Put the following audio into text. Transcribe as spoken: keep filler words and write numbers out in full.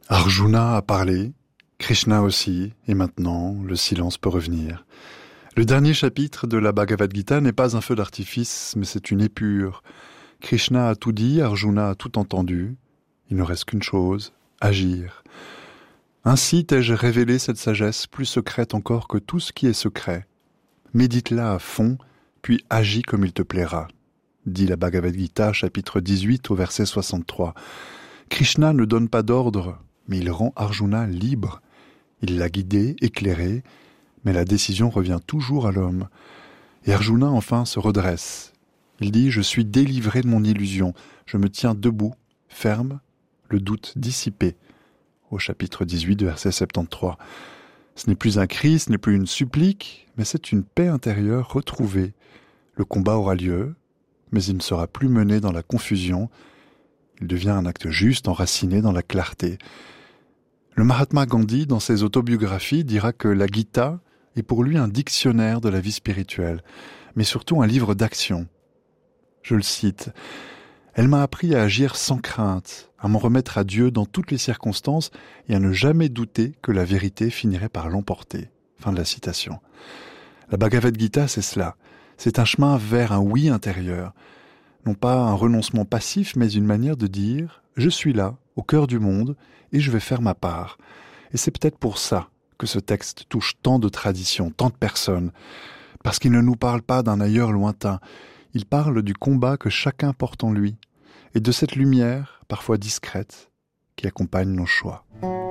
Arjuna a parlé, Krishna aussi, et maintenant, le silence peut revenir. Le dernier chapitre de la Bhagavad Gita n'est pas un feu d'artifice, mais c'est une épure. Krishna a tout dit, Arjuna a tout entendu. Il ne reste qu'une chose, agir. Ainsi t'ai-je révélé cette sagesse plus secrète encore que tout ce qui est secret. Médite-la à fond, puis agis comme il te plaira, dit la Bhagavad Gita, chapitre dix-huit, au verset soixante-trois. Krishna ne donne pas d'ordre, mais il rend Arjuna libre. Il l'a guidé, éclairé, mais la décision revient toujours à l'homme. Et Arjuna enfin se redresse. Il dit « Je suis délivré de mon illusion, je me tiens debout, ferme, le doute dissipé » au chapitre dix-huit, verset soixante-treize. Ce n'est plus un cri, ce n'est plus une supplique, mais c'est une paix intérieure retrouvée. Le combat aura lieu, mais il ne sera plus mené dans la confusion. Il devient un acte juste, enraciné dans la clarté. Le Mahatma Gandhi, dans ses autobiographies, dira que la Gita est pour lui un dictionnaire de la vie spirituelle, mais surtout un livre d'action. Je le cite, « Elle m'a appris à agir sans crainte, à m'en remettre à Dieu dans toutes les circonstances et à ne jamais douter que la vérité finirait par l'emporter. » Fin de la citation. La Bhagavad Gita, c'est cela. C'est un chemin vers un oui intérieur. Non pas un renoncement passif, mais une manière de dire « Je suis là, au cœur du monde, et je vais faire ma part. » Et c'est peut-être pour ça que ce texte touche tant de traditions, tant de personnes. Parce qu'il ne nous parle pas d'un ailleurs lointain. Il parle du combat que chacun porte en lui, et de cette lumière, parfois discrète, qui accompagne nos choix.